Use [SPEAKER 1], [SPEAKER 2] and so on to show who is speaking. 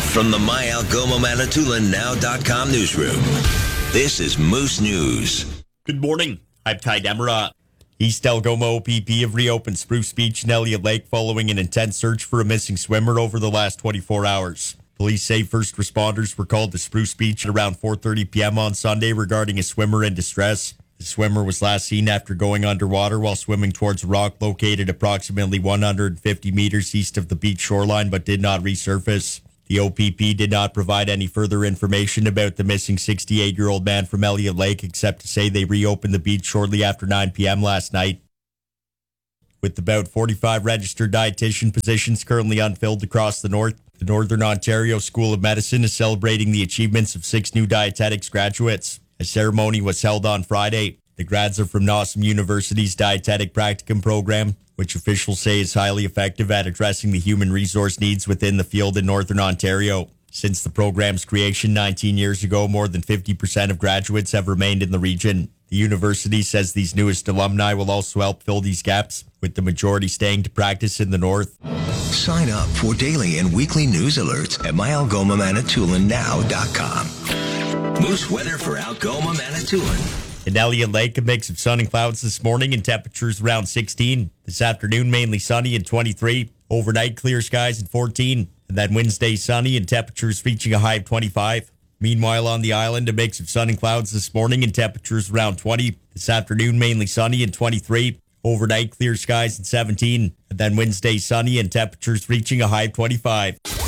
[SPEAKER 1] From the My Algoma Manitoulin Now.com newsroom, this is Moose News.
[SPEAKER 2] Good morning. I'm Ty Demera. East Algoma OPP have reopened Spruce Beach and Elliott Lake following an intense search for a missing swimmer over the last 24 hours. Police say first responders were called to Spruce Beach at around 4:30 p.m. on Sunday regarding a swimmer in distress. The swimmer was last seen after going underwater while swimming towards a rock located approximately 150 meters east of the beach shoreline but did not resurface. The OPP did not provide any further information about the missing 68-year-old man from Elliott Lake except to say they reopened the beach shortly after 9 p.m. last night. With about 45 registered dietitian positions currently unfilled across the north, the Northern Ontario School of Medicine is celebrating the achievements of 6 new dietetics graduates. A ceremony was held on Friday. The grads are from Nawsum University's Dietetic Practicum program, which officials say is highly effective at addressing the human resource needs within the field in Northern Ontario. Since the program's creation 19 years ago, more than 50% of graduates have remained in the region. The university says these newest alumni will also help fill these gaps, with the majority staying to practice in the north.
[SPEAKER 1] Sign up for daily and weekly news alerts at myalgomamanitoulin.com. Moose weather for Algoma, Manitoulin.
[SPEAKER 2] In Elliott Lake, a mix of sun and clouds this morning and temperatures around 16. This afternoon, mainly sunny and 23. Overnight, clear skies and 14. And then Wednesday, sunny and temperatures reaching a high of 25. Meanwhile, on the island, a mix of sun and clouds this morning and temperatures around 20. This afternoon, mainly sunny and 23. Overnight, clear skies and 17. And then Wednesday, sunny and temperatures reaching a high of 25.